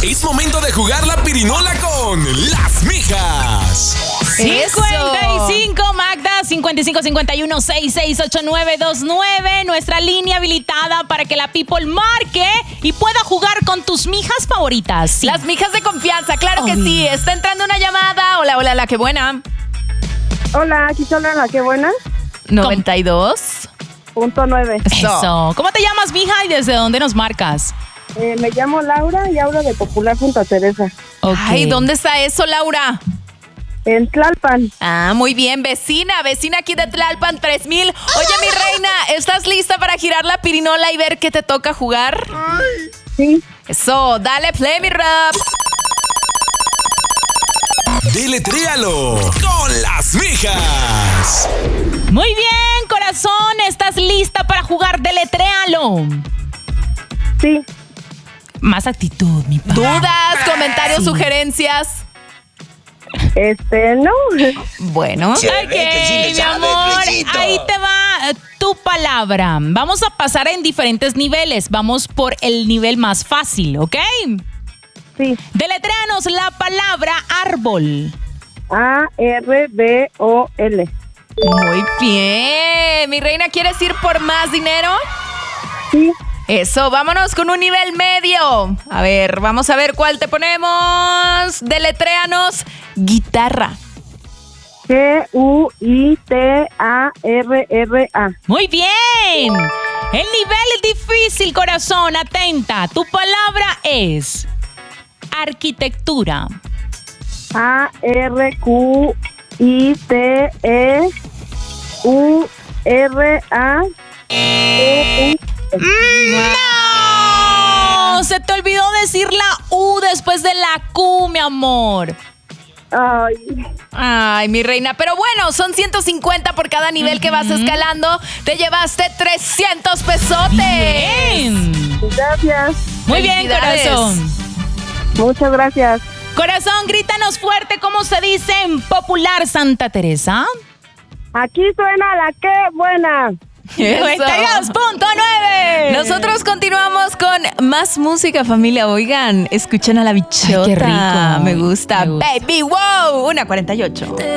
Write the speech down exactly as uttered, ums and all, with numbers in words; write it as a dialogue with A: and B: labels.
A: Es momento de jugar la pirinola con las mijas.
B: cincuenta y cinco, Magda, cincuenta y cinco cincuenta y uno, sesenta y seis ochenta y nueve veintinueve. Nuestra línea habilitada para que la people marque y pueda jugar con tus mijas favoritas. Sí.
C: Las mijas de confianza, claro que
B: Obvio.
C: sí. Está entrando una llamada. Hola, hola, la que buena.
D: Hola, aquí son la que buena.
C: noventa y dos
D: Punto nueve.
B: Eso. ¿Cómo te llamas, mija, y desde dónde nos marcas?
D: Eh, me llamo Laura y hablo de Popular Santa Teresa.
B: Ok.
C: Ay, ¿dónde está eso, Laura?
D: En Tlalpan.
C: Ah, muy bien, vecina, vecina aquí de Tlalpan, tres mil. Oye, mi reina, ¿estás lista para girar la pirinola y ver qué te toca jugar?
D: Sí.
C: Eso, dale play, mi rap.
A: Deletréalo con las mijas.
B: Muy bien, corazón. ¿Estás lista para jugar? Deletréalo.
D: Sí.
B: Más actitud, mi padre.
C: ¿Dudas, comentarios,
B: Sí.
C: sugerencias?
D: Este, no.
C: Bueno.
E: Se ve que sí le
B: mi
E: sabe,
B: amor,
E: Luisito.
B: ahí te va eh, tu palabra. Vamos a pasar en diferentes niveles. Vamos por el nivel más fácil, ¿ok?
D: Sí.
B: Deletréanos la palabra árbol.
D: A R B O L.
C: Muy bien. Mi reina, ¿quieres ir por más dinero?
D: Sí.
C: Eso, vámonos con un nivel medio. A ver, vamos a ver cuál te ponemos. Deletréanos guitarra.
D: G U I T A R R A.
B: Muy bien. El nivel es difícil, corazón. Atenta. Tu palabra es arquitectura.
D: A R Q I T E U R A.
B: ¡No! Se te olvidó decir la U después de la Q, mi amor.
D: Ay.
C: Ay, mi reina. Pero bueno, son ciento cincuenta por cada nivel que vas escalando. Te llevaste trescientos pesotes.
B: Bien.
D: Gracias.
B: Muy bien,
C: Felicidades.
B: corazón.
D: Muchas gracias.
B: Corazón, grítanos fuerte, ¿cómo se dice en Popular Santa Teresa?
D: Aquí suena la que buena.
B: noventa y dos punto nueve.
C: Nosotros continuamos con más música, familia. Oigan, escuchen a la bichota.
B: Ay, qué rico.
C: Me gusta.
B: Me gusta.
C: Baby, wow. una cuarenta y ocho.